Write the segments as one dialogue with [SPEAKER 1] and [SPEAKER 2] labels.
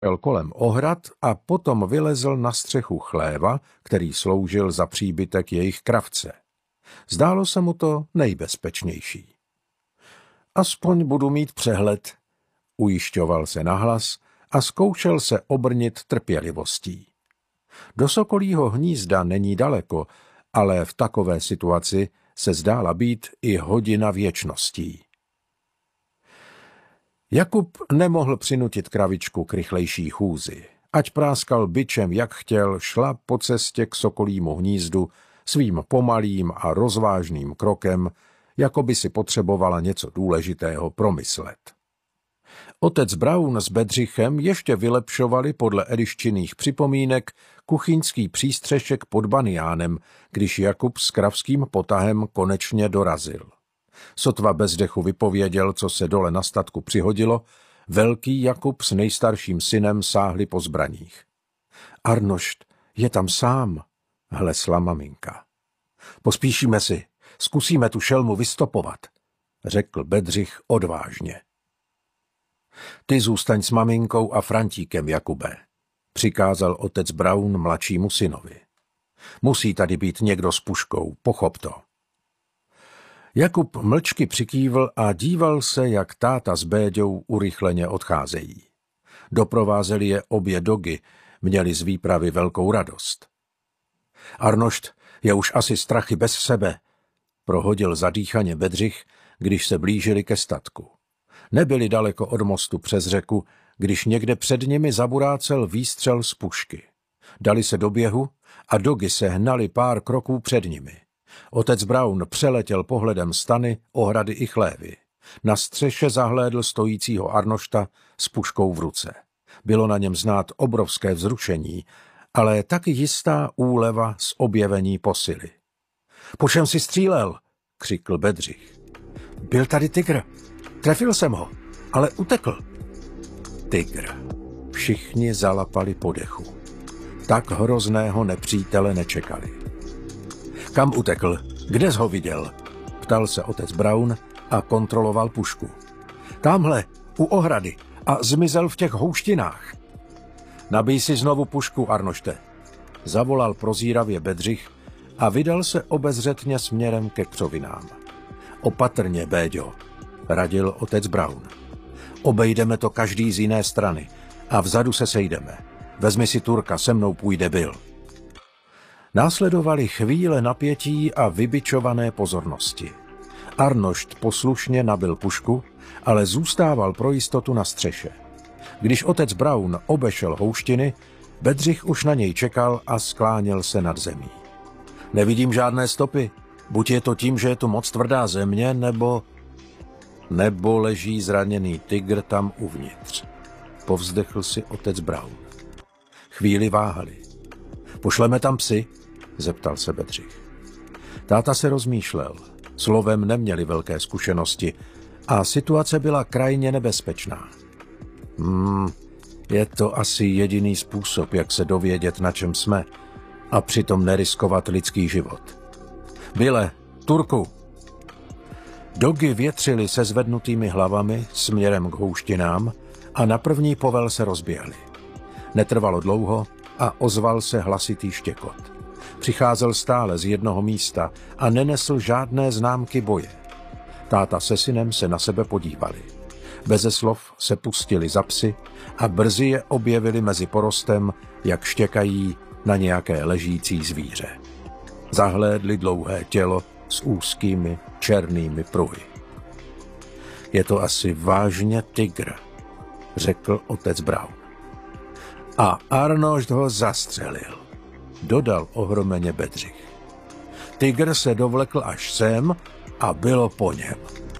[SPEAKER 1] Šel kolem ohrad a potom vylezl na střechu chléva, který sloužil za příbytek jejich kravce. Zdálo se mu to nejbezpečnější. Aspoň budu mít přehled, ujišťoval se nahlas a zkoušel se obrnit trpělivostí. Do sokolího hnízda není daleko, ale v takové situaci se zdála být i hodina věčností. Jakub nemohl přinutit kravičku k rychlejší chůzi. Ať práskal bičem, jak chtěl, šla po cestě k sokolímu hnízdu svým pomalým a rozvážným krokem, jako by si potřebovala něco důležitého promyslet. Otec Braun s Bedřichem ještě vylepšovali podle Eliščiných připomínek kuchyňský přístřešek pod Baniánem, když Jakub s kravským potahem konečně dorazil. Sotva bez dechu vypověděl, co se dole na statku přihodilo, velký Jakub s nejstarším synem sáhli po zbraních. Arnošt je tam sám, hlesla maminka. Pospíšíme si, zkusíme tu šelmu vystopovat, řekl Bedřich odvážně. Ty zůstaň s maminkou a Frantíkem, Jakube, přikázal otec Braun mladšímu synovi. Musí tady být někdo s puškou, pochop to. Jakub mlčky přikývl a díval se, jak táta s Béďou urychleně odcházejí. Doprovázeli je obě dogy, měli z výpravy velkou radost. Arnošt je už asi strachy bez sebe, prohodil zadýchaně Bedřich, když se blížili ke statku. Nebyli daleko od mostu přes řeku, když někde před nimi zaburácel výstřel z pušky. Dali se do běhu a dogy se hnali pár kroků před nimi. Otec Braun přeletěl pohledem stany, ohrady i chlévy. Na střeše zahlédl stojícího Arnošta s puškou v ruce. Bylo na něm znát obrovské vzrušení, ale taky jistá úleva z objevení posily. Po čem si střílel? Křikl Bedřich. Byl tady tygr. Trefil jsem ho, ale utekl. Tygr. Všichni zalapali po dechu. Tak hrozného nepřítele nečekali. Kam utekl? Kde jsi ho viděl? Ptal se otec Braun a kontroloval pušku. Támhle, u ohrady, a zmizel v těch houštinách. Nabij si znovu pušku, Arnošte, zavolal prozíravě Bedřich a vydal se obezřetně směrem ke křovinám. Opatrně, Béďo, radil otec Braun. Obejdeme to každý z jiné strany a vzadu se sejdeme. Vezmi si Turka, se mnou půjde Bill. Následovaly chvíle napětí a vybičované pozornosti. Arnošt poslušně nabil pušku, ale zůstával pro jistotu na střeše. Když otec Braun obešel houštiny, Bedřich už na něj čekal a skláněl se nad zemí. Nevidím žádné stopy. Buď je to tím, že je tu moc tvrdá země, nebo leží zraněný tygr tam uvnitř. Povzdechl si otec Braun. Chvíli váhali. Pošleme tam psy? Zeptal se Bedřich. Táta se rozmýšlel. Slovem neměli velké zkušenosti a situace byla krajně nebezpečná. Je to asi jediný způsob, jak se dovědět, na čem jsme, a přitom neriskovat lidský život. Bille, Turku! Dogy větřili se zvednutými hlavami směrem k houštinám a na první povel se rozběhli. Netrvalo dlouho a ozval se hlasitý štěkot. Přicházel stále z jednoho místa a nenesl žádné známky boje. Táta se synem se na sebe podívali. Beze slov se pustili za psy a brzy je objevili mezi porostem, jak štěkají na nějaké ležící zvíře. Zahlédli dlouhé tělo s úzkými černými pruhy. Je to asi vážně tygr, řekl otec Braun. A Arnošt ho zastřelil, dodal ohromeně Bedřich. Tygr se dovlekl až sem a bylo po něm.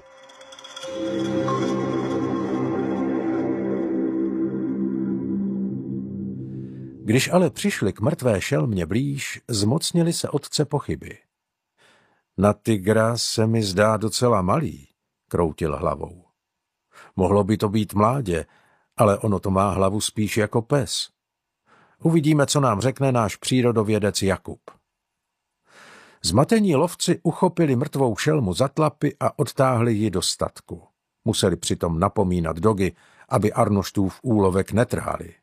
[SPEAKER 1] Když ale přišli k mrtvé šelmě blíž, zmocnili se otce pochyby. Na tygra se mi zdá docela malý, kroutil hlavou. Mohlo by to být mládě, ale ono to má hlavu spíš jako pes. Uvidíme, co nám řekne náš přírodovědec Jakub. Zmatení lovci uchopili mrtvou šelmu za tlapy a odtáhli ji do statku. Museli přitom napomínat dogy, aby Arnoštův úlovek netrhali.